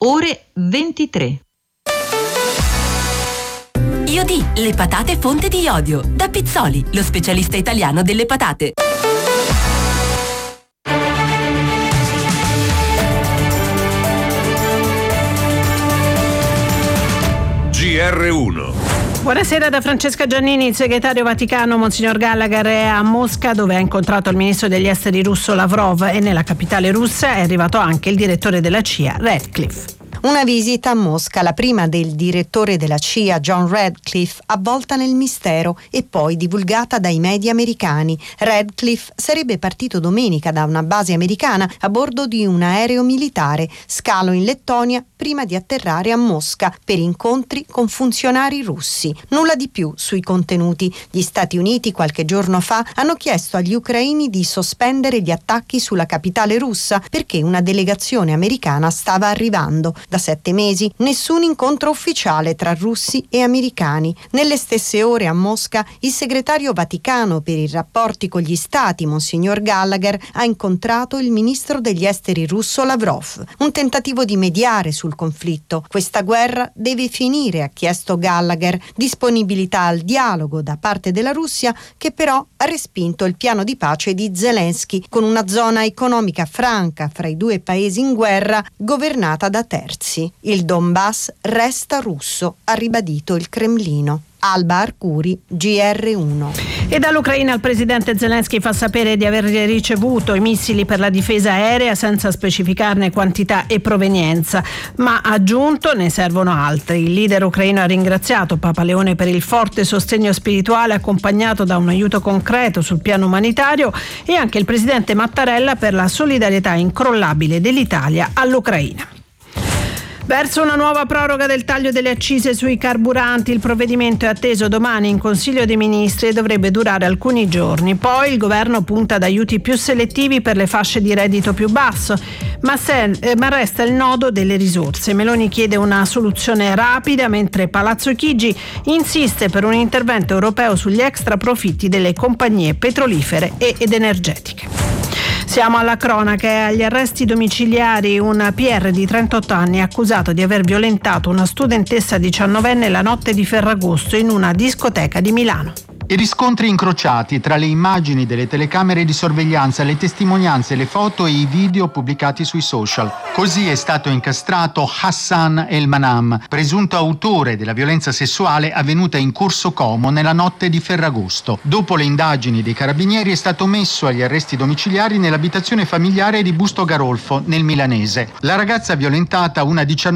ore 23. Iodì, le patate fonte di iodio. Da Pizzoli, lo specialista italiano delle patate. GR1. Buonasera da Francesca Giannini. Il segretario Vaticano Monsignor Gallagher è a Mosca, dove ha incontrato il ministro degli esteri russo Lavrov, e nella capitale russa è arrivato anche il direttore della CIA Radcliffe. Una visita a Mosca, la prima del direttore della CIA John Radcliffe, avvolta nel mistero e poi divulgata dai media americani. Radcliffe sarebbe partito domenica da una base americana a bordo di un aereo militare, scalo in Lettonia prima di atterrare a Mosca per incontri con funzionari russi. Nulla di più sui contenuti. Gli Stati Uniti qualche giorno fa hanno chiesto agli ucraini di sospendere gli attacchi sulla capitale russa perché una delegazione americana stava arrivando. Da 7 mesi nessun incontro ufficiale tra russi e americani. Nelle stesse ore a Mosca il segretario Vaticano per i rapporti con gli stati, Monsignor Gallagher, ha incontrato il ministro degli esteri russo Lavrov. Un tentativo di mediare sul conflitto. Questa guerra deve finire, ha chiesto Gallagher. Disponibilità al dialogo da parte della Russia, che però ha respinto il piano di pace di Zelensky, con una zona economica franca fra i due paesi in guerra governata da terzi. Il Donbass resta russo, ha ribadito il Cremlino. Alba Arcuri, GR1. E dall'Ucraina il presidente Zelensky fa sapere di aver ricevuto i missili per la difesa aerea senza specificarne quantità e provenienza, ma ha aggiunto ne servono altri. Il leader ucraino ha ringraziato Papa Leone per il forte sostegno spirituale accompagnato da un aiuto concreto sul piano umanitario, e anche il presidente Mattarella per la solidarietà incrollabile dell'Italia all'Ucraina. Verso una nuova proroga del taglio delle accise sui carburanti, il provvedimento è atteso domani in Consiglio dei Ministri e dovrebbe durare alcuni giorni. Poi il governo punta ad aiuti più selettivi per le fasce di reddito più basso, ma resta il nodo delle risorse. Meloni chiede una soluzione rapida, mentre Palazzo Chigi insiste per un intervento europeo sugli extra profitti delle compagnie petrolifere ed energetiche. Siamo alla cronaca. Agli arresti domiciliari un PR di 38 anni accusato di aver violentato una studentessa 19enne la notte di Ferragosto in una discoteca di Milano. I riscontri incrociati tra le immagini delle telecamere di sorveglianza, le testimonianze, le foto e i video pubblicati sui social. Così è stato incastrato Hassan El Manam, presunto autore della violenza sessuale avvenuta in Corso Como nella notte di Ferragosto. Dopo le indagini dei carabinieri è stato messo agli arresti domiciliari nell'abitazione familiare di Busto Garolfo, nel Milanese. La ragazza violentata, una 19